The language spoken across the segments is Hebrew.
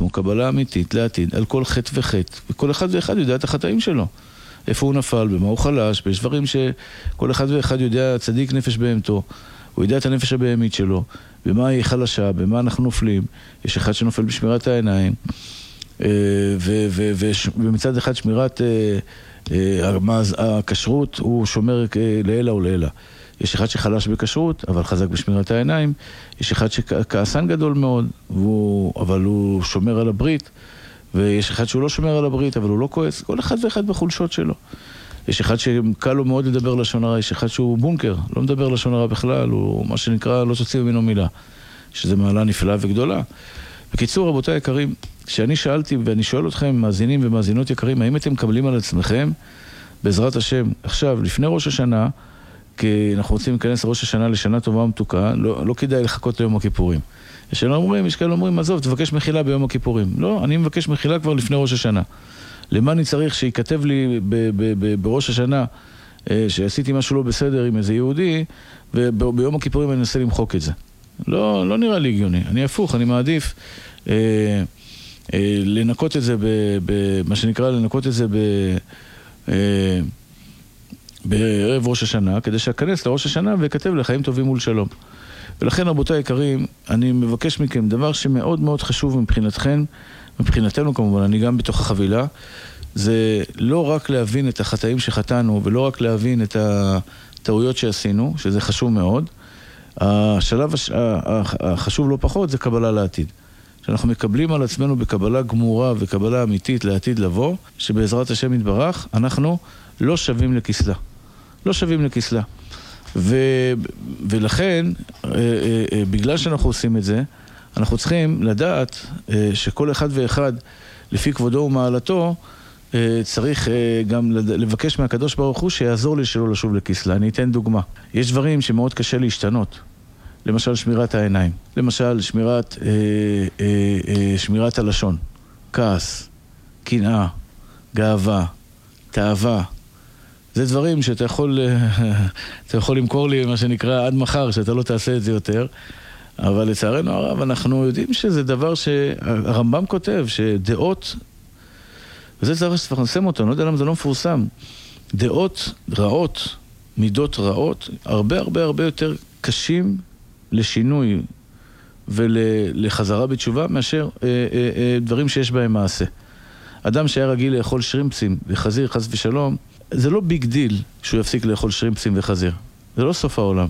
לעצמו קבלה אמיתית לעתיד על כל חטא וחטא, וכל אחד ואחד יודע את החטאים שלו. איפה הוא נפל, במה הוא חלש, יש דברים שכל אחד ואחד יודע, צדיק נפש בהמתו, הוא יודע את הנפש הבהמית שלו, במה היא חלשה, במה אנחנו נופלים. יש אחד שנופל בשמירת העיניים, ומצד אחד שמירת הכשרות הוא שומר לעילה ולעילה. יש אחד שחלש בכשרות, אבל חזק בשמירת העיניים. יש אחד שכעסן גדול מאוד, אבל הוא שומר על הברית. ויש אחד שהוא לא שומר על הברית, אבל הוא לא כועס. כל אחד ואחד בחולשות שלו. יש אחד שקל לו מאוד לדבר לשון הרע, יש אחד שהוא בונקר, לא מדבר לשון הרע בכלל, הוא מה שנקרא לא תוציא ממנו מילה. שזה מעלה נפלאה וגדולה. בקיצור, רבותיי יקרים, כשאני שאלתי ואני שואל אתכם, מאזינים ומאזינות יקרים, האם אתם מקבלים על עצמכם, בעזרת השם, עכשיו, לפני ראש השנה, כי אנחנו רוצים להיכנס לראש השנה לשנה טובה ומתוקה, לא כדאי לחכות ליום הכיפורים. יש כאלה אומרים, עזוב, תבקש מחילה ביום הכיפורים. לא, אני מבקש מחילה כבר לפני ראש השנה. למה אני צריך שיכתב לי בראש השנה שעשיתי משהו לא בסדר עם איזה יהודי, וביום הכיפורים אני אנסה למחוק את זה. לא נראה לי הגיוני. אני הפוך, אני מעדיף לנקות את זה, מה שנקרא לנקות את זה בערב ראש השנה, כדי שאכנס לראש השנה וכתב לחיים טובים ולשלום. ולכן רבותיי יקרים, אני מבקש מכם דבר שמאוד מאוד חשוב מבחינתכם, מבחינתנו כמובן, אני גם בתוך החבילה, זה לא רק להבין את החטאים שחטאנו, ולא רק להבין את הטעויות שעשינו, שזה חשוב מאוד. השלב החשוב לא פחות זה קבלה לעתיד. שאנחנו מקבלים על עצמנו בקבלה גמורה וקבלה אמיתית לעתיד לבוא, שבעזרת השם יתברך, אנחנו לא שווים לכסלה. לא שווים לכסלה. ולכן, בגלל שאנחנו עושים את זה, אנחנו צריכים לדעת שכל אחד ואחד, לפי כבודו ומעלתו, צריך גם לבקש מהקדוש ברוך הוא שיעזור לי שלא לשוב לכסלה. אני אתן דוגמה. יש דברים שמאוד קשה להשתנות. למשל שמירת העיניים. למשל שמירת הלשון. כעס, קנאה, גאווה, תאווה. זה דברים שאתה יכול למכור לי, מה שנקרא, עד מחר, שאתה לא תעשה את זה יותר. אבל לצערנו הרב, אנחנו יודעים שזה דבר שהרמב"ם כותב, שדעות, וזה דבר שצריך לנסם אותו, אני לא יודע למה זה לא מפורסם, דעות רעות, מידות רעות, הרבה הרבה הרבה יותר קשים לשינוי ולחזרה בתשובה, מאשר דברים שיש בהם מעשה. אדם שהיה רגיל לאכול שרימפסים וחזיר, חס ושלום, זה לא ביג דיל שהוא יפסיק לאכול שרימפסים וחזיר. זה לא סוף העולם.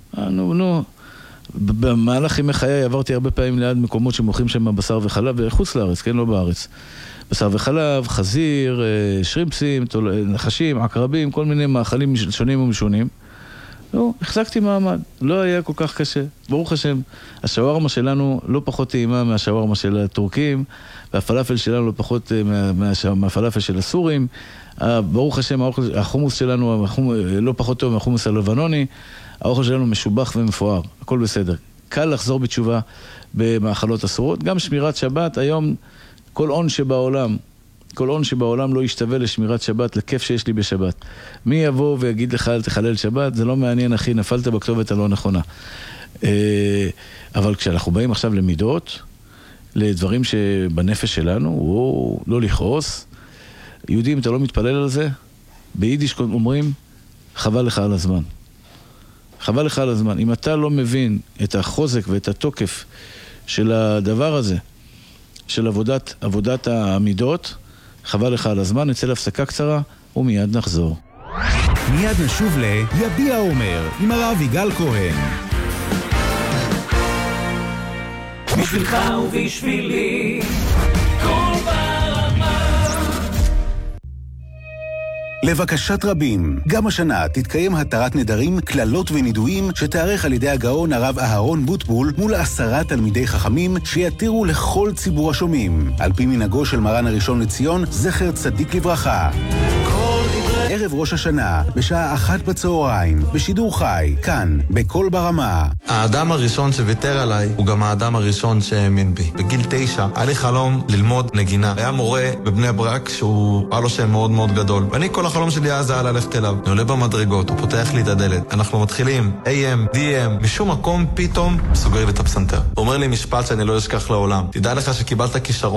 במהלך ימי חיי עברתי הרבה פעמים ליד מקומות שמוכרים שם בשר וחלב, וחוץ לארץ, כן, לא בארץ. בשר וחלב, חזיר, שרימפסים, נחשים, עקרבים, כל מיני מאכלים שונים ומשונים. החזקתי מעמד, לא היה כל כך קשה. ברוך השם, השווארמה שלנו לא פחות טעימה מהשווארמה של הטורקים, והפלאפל שלנו לא פחות מהפלאפל של הסורים. ברוך השם, החומוס שלנו לא פחות טוב מהחומוס הלבנוני. האוכל שלנו משובח ומפואר, הכל בסדר. קל לחזור בתשובה במאכלות אסורות. גם שמירת שבת, היום כל עון שבעולם לא ישתווה לשמירת שבת, לכיף שיש לי בשבת. מי יבוא ויגיד לך אל תחלל שבת? זה לא מעניין אחי, נפלת בכתובת הלא נכונה. אבל כשאנחנו באים עכשיו למידות, לדברים שבנפש שלנו, לא לכעוס, יהודים, אתה לא מתפלל על זה? ביידיש אומרים, חבל לך על הזמן. חבל לך על הזמן. אם אתה לא מבין את החוזק ואת התוקף של הדבר הזה, של עבודת המידות, חבל לך על הזמן, נצא להפסקה קצרה ומיד נחזור. מיד נשוב ליביע אומר עם הרב יגאל כהן. בשבילך ובשבילי כל ברמה. לבקשת רבים, גם השנה תתקיים התרת נדרים, כללות ונידויים שתארך על ידי הגאון הרב אהרון בוטבול מול 10 תלמידי חכמים שיתירו לכל ציבור השומעים, על פי מנהגו של מרן הראשון לציון, זכר צדיק לברכה. ערב ראש השנה, בשעה 1 בצהריים, בשידור חי, כאן, בכל ברמה. האדם הראשון שוויתר עליי הוא גם האדם הראשון שהאמין בי. בגיל 9 היה לי חלום ללמוד נגינה. היה מורה בבני ברק שהוא היה לו שם מאוד מאוד גדול. ואני כל החלום שלי אז היה ללכת אליו. אני עולה במדרגות, הוא פותח לי את הדלת. אנחנו מתחילים AM, DM, משום מקום פתאום סוגר לי את הפסנתר. הוא אומר לי משפט שאני לא אשכח לעולם. תדע לך שקיבלת כישרון